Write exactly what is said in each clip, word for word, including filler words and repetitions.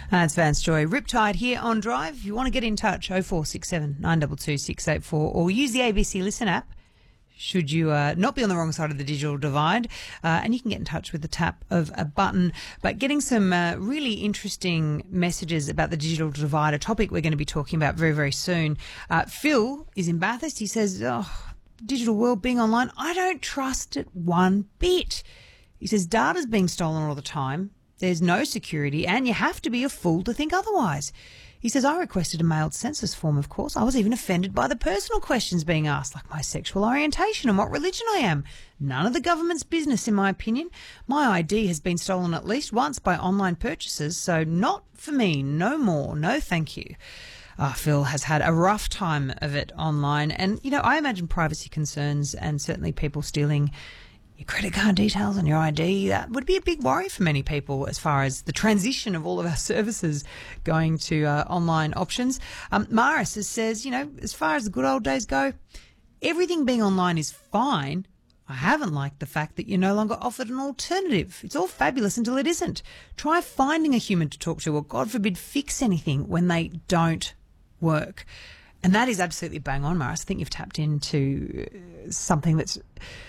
Uh, it's Vance Joy. Riptide here on Drive. If you want to get in touch, oh four six seven, nine two two, six eight four or use the A B C Listen app should you uh, not be on the wrong side of the digital divide. Uh, and you can get in touch with the tap of a button. But getting some uh, really interesting messages about the digital divide, a topic we're going to be talking about very, very soon. Uh, Phil is in Bathurst. He says, oh, digital world being online, I don't trust it one bit. He says data's being stolen all the time. There's no security and you have to be a fool to think otherwise. He says, I requested a mailed census form, of course. I was even offended by the personal questions being asked, like my sexual orientation and what religion I am. None of the government's business, in my opinion. My I D has been stolen at least once by online purchases, so not for me, no more, no thank you. Uh, Phil has had a rough time of it online. And, you know, I imagine privacy concerns and certainly people stealing your credit card details and your I D, that would be a big worry for many people as far as the transition of all of our services going to uh, online options. Um, Maris says, you know, as far as the good old days go, everything being online is fine. I haven't liked the fact that you're no longer offered an alternative. It's all fabulous until it isn't. Try finding a human to talk to or, God forbid, fix anything when they don't work. And that is absolutely bang on, Maris. I think you've tapped into something that's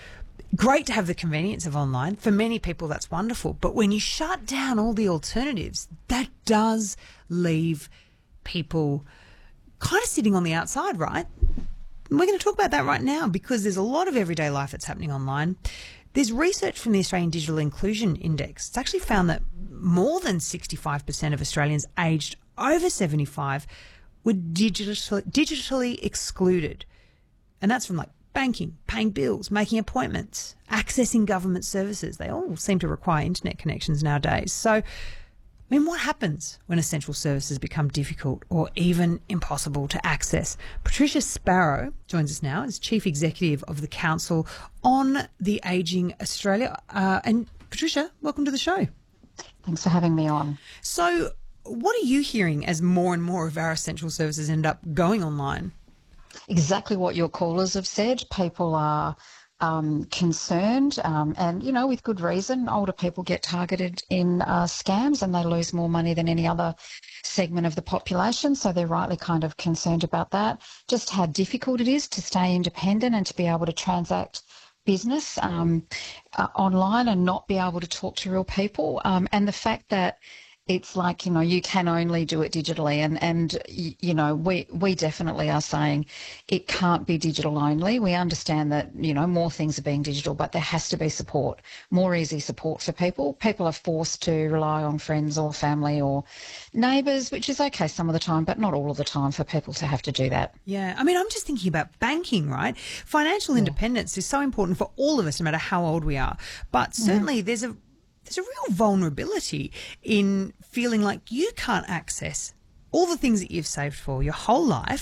great to have the convenience of online. For many people, that's wonderful. But when you shut down all the alternatives, that does leave people kind of sitting on the outside, right? And we're going to talk about that right now because there's a lot of everyday life that's happening online. There's research from the Australian Digital Inclusion Index. It's actually found that more than sixty-five percent of Australians aged over seventy-five were digitally, digitally excluded. And that's from like banking, paying bills, making appointments, accessing government services. They all seem to require internet connections nowadays. So, I mean, what happens when essential services become difficult or even impossible to access? Patricia Sparrow joins us now as Chief Executive of the Council on the Ageing Australia. Uh, and Patricia, welcome to the show. Thanks for having me on. So, what are you hearing as more and more of our essential services end up going online? Exactly what your callers have said. People are um, concerned um, and, you know, with good reason. Older people get targeted in uh, scams and they lose more money than any other segment of the population. So they're rightly kind of concerned about that. Just how difficult it is to stay independent and to be able to transact business um, uh, online and not be able to talk to real people. Um, and the fact that it's like, you know, you can only do it digitally. And, and you know, we, we definitely are saying it can't be digital only. We understand that, you know, more things are being digital, but there has to be support, more easy support for people. People are forced to rely on friends or family or neighbours, which is okay some of the time, but not all of the time for people to have to do that. Yeah. I mean, I'm just thinking about banking, right? Financial Yeah. independence is so important for all of us, no matter how old we are. But certainly mm. there's a There's a real vulnerability in feeling like you can't access all the things that you've saved for your whole life